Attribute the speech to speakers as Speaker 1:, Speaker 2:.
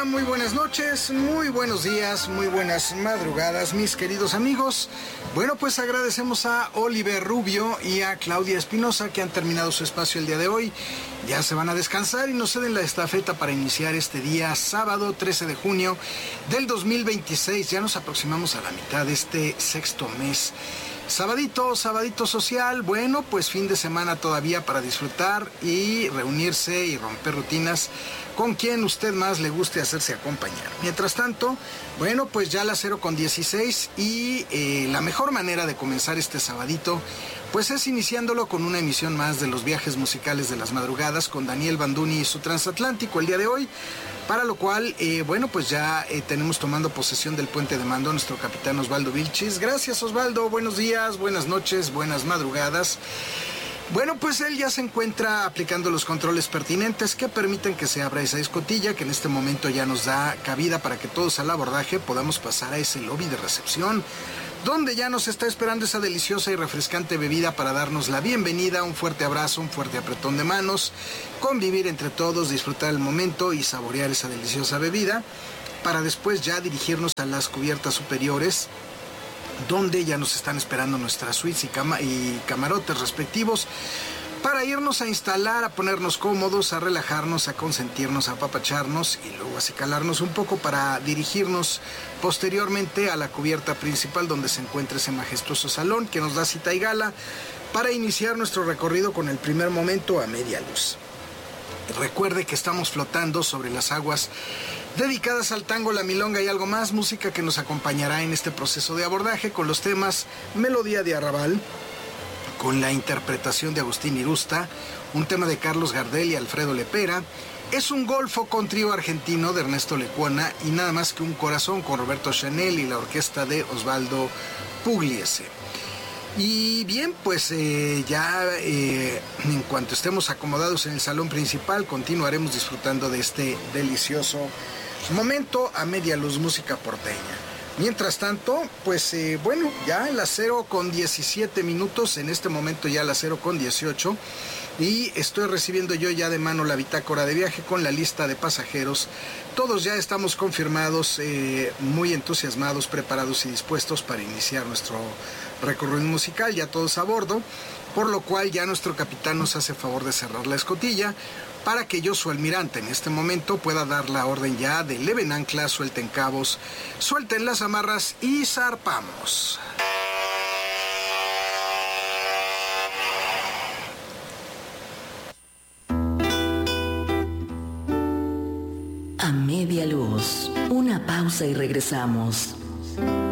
Speaker 1: Hola, muy buenas noches, muy buenos días, muy buenas madrugadas, mis queridos amigos. Bueno, pues agradecemos a Oliver Rubio y a Claudia Espinosa que han terminado su espacio el día de hoy. Ya se van a descansar y nos ceden la estafeta para iniciar este día, sábado 13 de junio del 2026. Ya nos aproximamos a la mitad de este sexto mes. Sabadito social, bueno, pues fin de semana todavía para disfrutar y reunirse y romper rutinas con quien usted más le guste hacerse acompañar. Mientras tanto, bueno, pues ya las 0:16 y la mejor manera de comenzar este sabadito, pues es iniciándolo con una emisión más de los viajes musicales de las madrugadas con Daniel Banduni y su transatlántico el día de hoy. Para lo cual, bueno, pues ya tenemos tomando posesión del puente de mando a nuestro capitán Osvaldo Vilchis. Gracias, Osvaldo. Buenos días, buenas noches, buenas madrugadas. Bueno, pues él ya se encuentra aplicando los controles pertinentes que permiten que se abra esa escotilla, que en este momento ya nos da cabida para que todos al abordaje podamos pasar a ese lobby de recepción, donde ya nos está esperando esa deliciosa y refrescante bebida para darnos la bienvenida, un fuerte abrazo, un fuerte apretón de manos, convivir entre todos, disfrutar el momento y saborear esa deliciosa bebida, para después ya dirigirnos a las cubiertas superiores, donde ya nos están esperando nuestras suites y camarotes respectivos, para irnos a instalar, a ponernos cómodos, a relajarnos, a consentirnos, a apapacharnos y luego a acicalarnos un poco para dirigirnos posteriormente a la cubierta principal donde se encuentra ese majestuoso salón que nos da cita y gala para iniciar nuestro recorrido con el primer momento a media luz. Recuerde que estamos flotando sobre las aguas dedicadas al tango, la milonga y algo más, música que nos acompañará en este proceso de abordaje con los temas Melodía de Arrabal, con la interpretación de Agustín Irusta, un tema de Carlos Gardel y Alfredo Lepera. Es un golfo con trío argentino de Ernesto Lecuona y Nada más que un corazón con Roberto Chanel y la orquesta de Osvaldo Pugliese. Y bien, pues ya en cuanto estemos acomodados en el salón principal, continuaremos disfrutando de este delicioso momento a media luz, música porteña. Mientras tanto, pues bueno, ya las 0:17, en este momento ya las 0:18, y estoy recibiendo yo ya de mano la bitácora de viaje con la lista de pasajeros. Todos ya estamos confirmados, muy entusiasmados, preparados y dispuestos para iniciar nuestro recorrido musical, ya todos a bordo, por lo cual ya nuestro capitán nos hace favor de cerrar la escotilla para que yo, su almirante, en este momento pueda dar la orden ya de leven anclas, suelten cabos, suelten las amarras y zarpamos.
Speaker 2: A media luz, una pausa y regresamos.